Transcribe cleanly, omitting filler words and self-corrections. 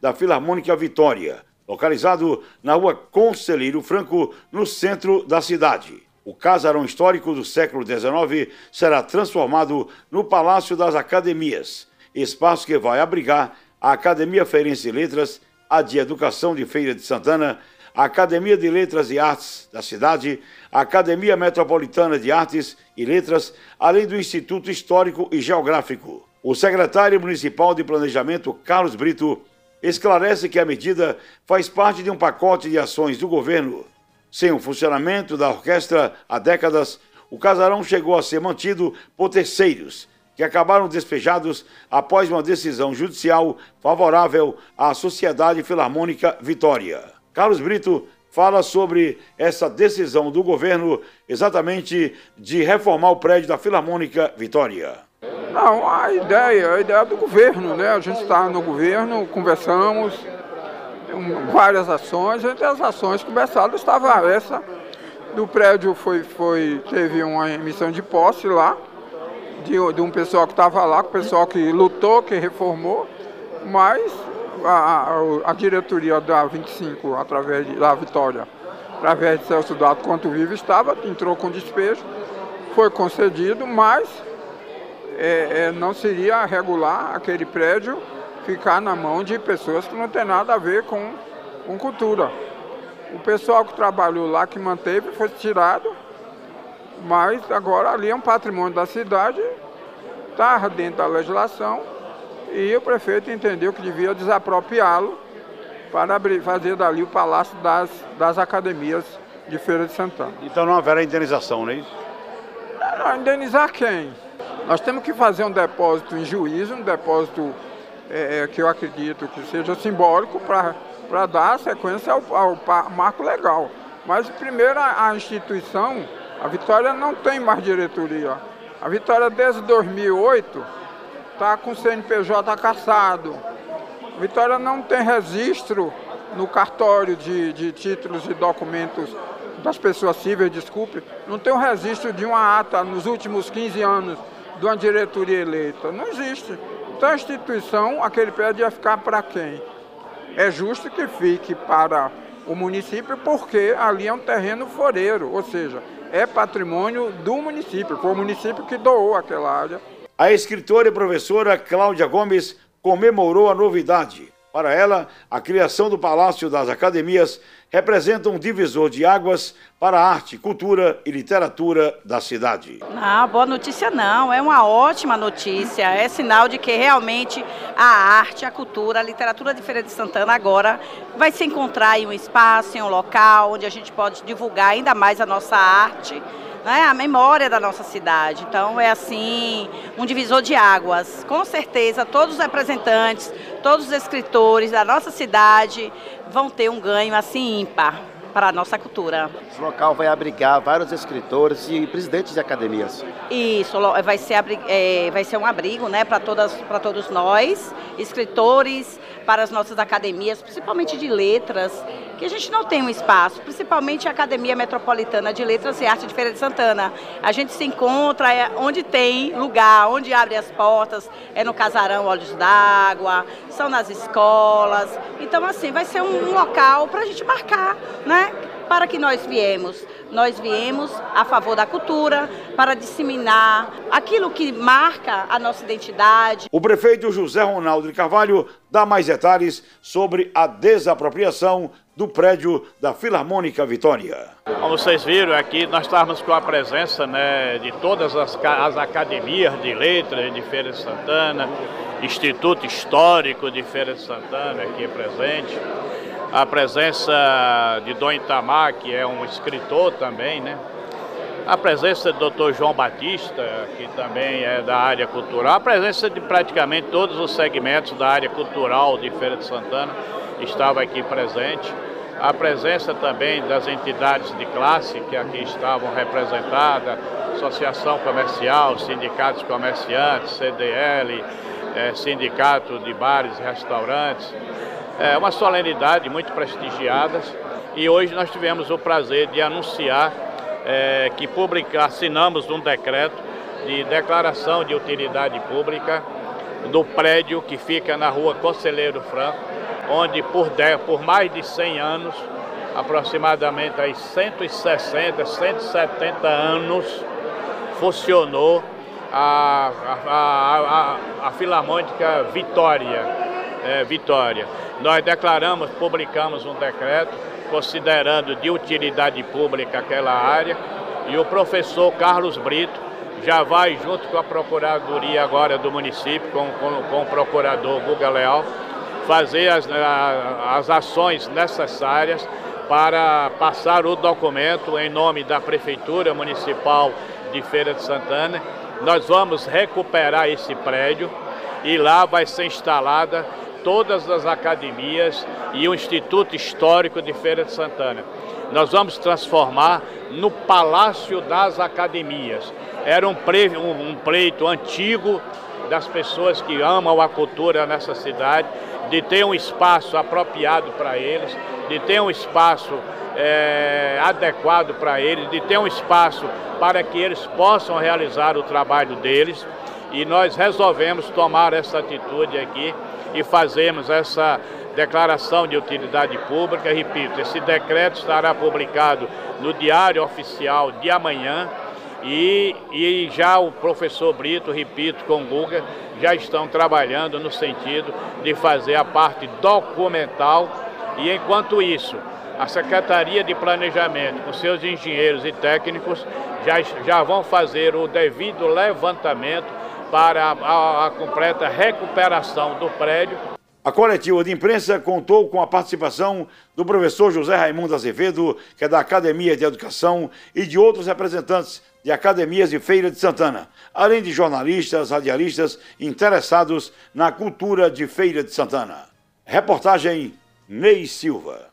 da Filarmônica Vitória, localizado na rua Conselheiro Franco, no centro da cidade. O casarão histórico do século XIX será transformado no Palácio das Academias, espaço que vai abrigar a Academia Feirense de Letras, a de Educação de Feira de Santana, a Academia de Letras e Artes da cidade, a Academia Metropolitana de Artes e Letras, além do Instituto Histórico e Geográfico. O secretário municipal de Planejamento, Carlos Brito, esclarece que a medida faz parte de um pacote de ações do governo. Sem o funcionamento da orquestra há décadas, o casarão chegou a ser mantido por terceiros, que acabaram despejados após uma decisão judicial favorável à Sociedade Filarmônica Vitória. Carlos Brito fala sobre essa decisão do governo, exatamente de reformar o prédio da Filarmônica Vitória. Não, a ideia é do governo, né? A gente está no governo, conversamos, várias ações, entre as ações conversadas estava essa do prédio, teve uma emissão de posse lá, de um pessoal que estava lá, o pessoal que lutou, que reformou, mas a diretoria da 25, através da Vitória, através de Celso Dato, quanto vivo estava, entrou com despejo, foi concedido, mas não seria regular aquele prédio ficar na mão de pessoas que não tem nada a ver com cultura. O pessoal que trabalhou lá, que manteve, foi tirado, mas agora ali é um patrimônio da cidade, está dentro da legislação, e o prefeito entendeu que devia desapropriá-lo para fazer dali o Palácio das Academias de Feira de Santana. Então não haverá indenização, não é isso? Não, indenizar quem? Nós temos que fazer um depósito em juízo, um depósito que eu acredito que seja simbólico para dar sequência ao marco legal. Mas primeiro a instituição, a Vitória não tem mais diretoria. A Vitória desde 2008 está com o CNPJ cassado. A Vitória não tem registro no cartório de títulos e documentos das pessoas cíveis, desculpe, não tem um registro de uma ata nos últimos 15 anos de uma diretoria eleita. Não existe. Então a instituição, aquele prédio ia ficar para quem? É justo que fique para o município, porque ali é um terreno foreiro, ou seja, é patrimônio do município, foi o município que doou aquela área. A escritora e professora Cláudia Gomes comemorou a novidade. Para ela, a criação do Palácio das Academias representa um divisor de águas para a arte, cultura e literatura da cidade. Não, boa notícia não, é uma ótima notícia, é sinal de que realmente a arte, a cultura, a literatura de Feira de Santana agora vai se encontrar em um espaço, em um local onde a gente pode divulgar ainda mais a nossa arte, né, a memória da nossa cidade. Então é assim, um divisor de águas. Com certeza todos os representantes, todos os escritores da nossa cidade vão ter um ganho assim ímpar para a nossa cultura. Esse local vai abrigar vários escritores e presidentes de academias. Isso, vai ser um abrigo, né, para todos nós, escritores, para as nossas academias, principalmente de letras, que a gente não tem um espaço, principalmente a Academia Metropolitana de Letras e Arte de Feira de Santana. A gente se encontra onde tem lugar, onde abre as portas, é no Casarão Olhos d'Água, são nas escolas. Então, assim, vai ser um local para a gente marcar, né? Para que nós viemos a favor da cultura, para disseminar aquilo que marca a nossa identidade. O prefeito José Ronaldo de Carvalho dá mais detalhes sobre a desapropriação do prédio da Filarmônica Vitória. Como vocês viram aqui, nós estávamos com a presença, né, de todas as academias de letras de Feira de Santana, Instituto Histórico de Feira de Santana aqui presente. A presença de Dom Itamar, que é um escritor também, né? A presença do Dr. João Batista, que também é da área cultural. A presença de praticamente todos os segmentos da área cultural de Feira de Santana estava aqui presente. A presença também das entidades de classe que aqui estavam representadas, Associação Comercial, Sindicatos Comerciantes, CDL, Sindicato de Bares e Restaurantes. É uma solenidade muito prestigiada e hoje nós tivemos o prazer de anunciar que assinamos um decreto de declaração de utilidade pública do prédio que fica na rua Conselheiro Franco, onde por mais de 100 anos, aproximadamente aí 160, 170 anos, funcionou a Filarmônica Vitória. Nós publicamos um decreto considerando de utilidade pública aquela área, e o professor Carlos Brito já vai, junto com a Procuradoria agora do município, com o procurador Guga Leal, fazer as ações necessárias para passar o documento em nome da Prefeitura Municipal de Feira de Santana. Nós vamos recuperar esse prédio e lá vai ser instalada todas as academias e o Instituto Histórico de Feira de Santana. Nós vamos transformar no Palácio das Academias. Era um pleito antigo das pessoas que amam a cultura nessa cidade, de ter um espaço apropriado para eles, de ter um espaço adequado para eles, de ter um espaço para que eles possam realizar o trabalho deles. E nós resolvemos tomar essa atitude aqui e fazemos essa declaração de utilidade pública. Repito, esse decreto estará publicado no Diário Oficial de amanhã e já o professor Brito, repito, com o Guga, já estão trabalhando no sentido de fazer a parte documental. E enquanto isso, a Secretaria de Planejamento, com seus engenheiros e técnicos, já vão fazer o devido levantamento para a completa recuperação do prédio. A coletiva de imprensa contou com a participação do professor José Raimundo Azevedo, que é da Academia de Educação, e de outros representantes de academias de Feira de Santana, além de jornalistas, radialistas interessados na cultura de Feira de Santana. Reportagem Ney Silva.